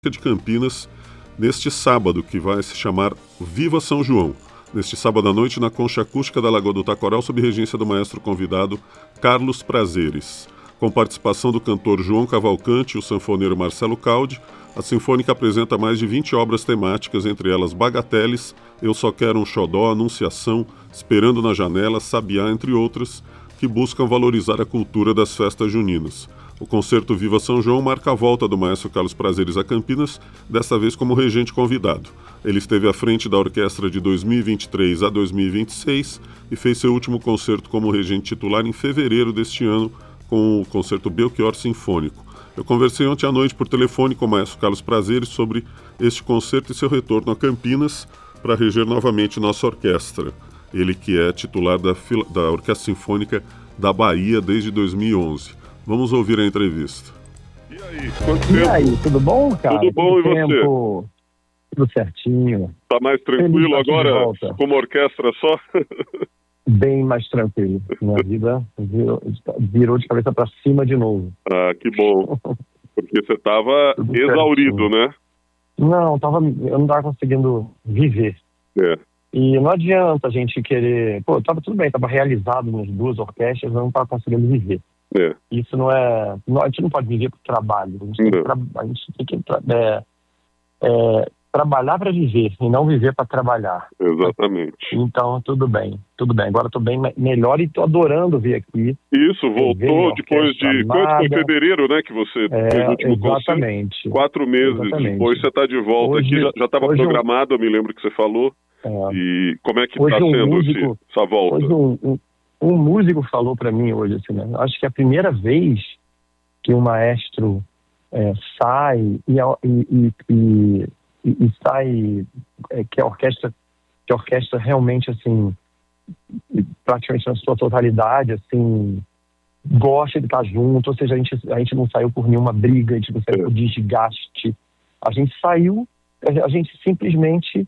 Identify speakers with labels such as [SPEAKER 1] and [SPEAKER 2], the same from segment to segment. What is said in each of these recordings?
[SPEAKER 1] de Campinas neste sábado, que vai se chamar Viva São João. Neste sábado à noite, na Concha Acústica da Lagoa do Taquaral, sob regência do maestro convidado Carlos Prazeres. Com participação do cantor João Cavalcante e o sanfoneiro Marcelo Caldi, a Sinfônica apresenta mais de 20 obras temáticas, entre elas Bagateles, Eu Só Quero um Xodó, Anunciação, Esperando na Janela, Sabiá, entre outras, que buscam valorizar a cultura das festas juninas. O concerto Viva São João marca a volta do maestro Carlos Prazeres a Campinas, dessa vez como regente convidado. Ele esteve à frente da orquestra de 2023 a 2026 e fez seu último concerto como regente titular em fevereiro deste ano, com o concerto Belchior Sinfônico. Eu conversei ontem à noite por telefone com o maestro Carlos Prazeres sobre este concerto e seu retorno a Campinas para reger novamente nossa orquestra. Ele que é titular da Orquestra Sinfônica da Bahia desde 2011. Vamos ouvir a entrevista.
[SPEAKER 2] E aí, quanto tempo?
[SPEAKER 3] E aí, tudo bom, cara?
[SPEAKER 2] Tudo bom, e você?
[SPEAKER 3] Tudo certinho.
[SPEAKER 2] Tá mais tranquilo agora, com uma orquestra só?
[SPEAKER 3] Bem mais tranquilo. Minha vida virou de cabeça para cima de novo.
[SPEAKER 2] Ah, que bom. Porque você tava exaurido, né?
[SPEAKER 3] Não, eu não tava conseguindo viver.
[SPEAKER 2] É.
[SPEAKER 3] E não adianta a gente querer... Pô, tava tudo bem, tava realizado nas duas orquestras, mas não tava conseguindo viver.
[SPEAKER 2] É.
[SPEAKER 3] Isso não é... a gente não pode viver por trabalho. A gente tem que trabalhar para viver e não viver para trabalhar.
[SPEAKER 2] Exatamente.
[SPEAKER 3] Então, tudo bem. Agora estou bem melhor e estou adorando vir aqui.
[SPEAKER 2] Isso, voltou depois de... Quanto foi fevereiro, né, que você fez o último
[SPEAKER 3] exatamente.
[SPEAKER 2] concerto? 4 meses depois você está de volta aqui. Já estava programado, eu me lembro que você falou. E como é que está sendo essa volta?
[SPEAKER 3] Hoje um músico falou para mim hoje, assim, né? Acho que é a primeira vez que o maestro sai e sai que a orquestra realmente, assim, praticamente na sua totalidade, assim, gosta de estar junto. Ou seja, a gente não saiu por nenhuma briga, a gente não saiu por desgaste. A gente simplesmente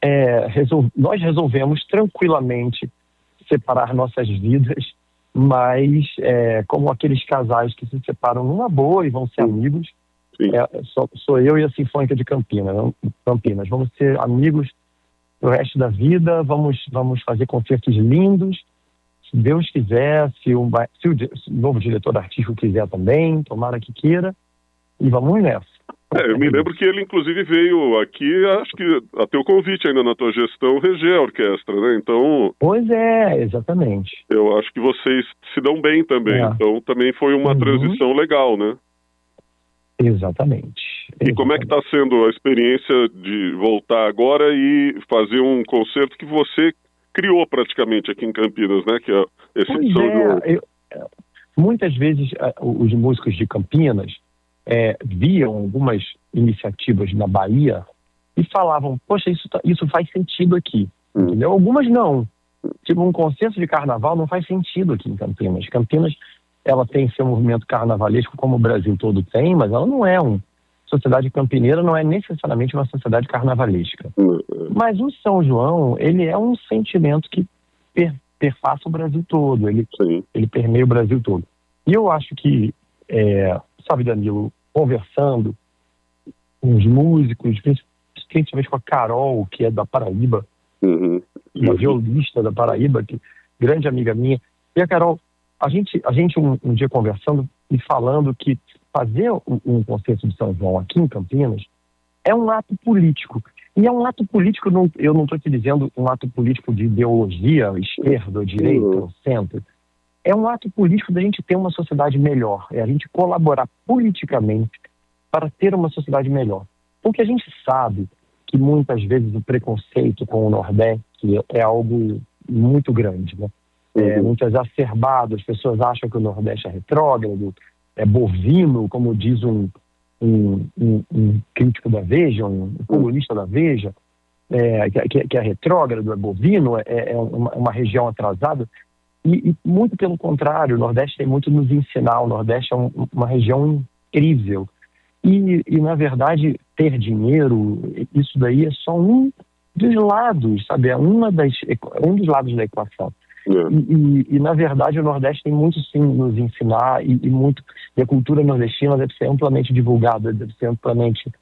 [SPEAKER 3] nós resolvemos tranquilamente separar nossas vidas, mas como aqueles casais que se separam numa boa e vão ser amigos. Sou eu e a Sinfônica de Campinas. Vamos ser amigos pro resto da vida, vamos fazer concertos lindos, se Deus quiser, se o novo diretor artístico quiser também, tomara que queira, e vamos nessa.
[SPEAKER 2] Eu me lembro que ele, inclusive, veio aqui, acho que a teu convite ainda na tua gestão, reger a orquestra, né? Então...
[SPEAKER 3] Pois é, exatamente.
[SPEAKER 2] Eu acho que vocês se dão bem também, então também foi uma transição legal, né?
[SPEAKER 3] Exatamente.
[SPEAKER 2] E como é que está sendo a experiência de voltar agora e fazer um concerto que você criou praticamente aqui em Campinas, né? Que é esse São João.
[SPEAKER 3] Muitas vezes os músicos de Campinas viam algumas iniciativas na Bahia e falavam, poxa, isso faz sentido aqui. Entendeu? Algumas não. Tipo, um concerto de carnaval não faz sentido aqui em Campinas. Campinas, ela tem seu movimento carnavalesco como o Brasil todo tem, mas ela não é sociedade campineira não é necessariamente uma sociedade carnavalesca. Mas o São João, ele é um sentimento que perpassa o Brasil todo, ele permeia o Brasil todo. E eu acho que, sabe, Danilo, conversando com os músicos, principalmente com a Carol, que é da Paraíba, uma violista da Paraíba, grande amiga minha, e a Carol, a gente um dia conversando e falando que fazer um concerto de São João aqui em Campinas é um ato político. E é um ato político, eu não estou te dizendo um ato político de ideologia, esquerda, direita, centro. É um ato político da gente ter uma sociedade melhor. É a gente colaborar politicamente para ter uma sociedade melhor. Porque a gente sabe que muitas vezes o preconceito com o Nordeste é algo muito grande, né? Muito exacerbado. As pessoas acham que o Nordeste é retrógrado, é bovino, como diz um crítico da Veja, um colunista da Veja, que é retrógrado, é bovino, é uma região atrasada. E muito pelo contrário, o Nordeste tem muito a nos ensinar. O Nordeste é uma região incrível. E, na verdade, ter dinheiro, isso daí é só um dos lados, sabe? É um dos lados da equação. E, na verdade, o Nordeste tem muito, sim, nos ensinar e a cultura nordestina deve ser amplamente divulgada, deve ser amplamente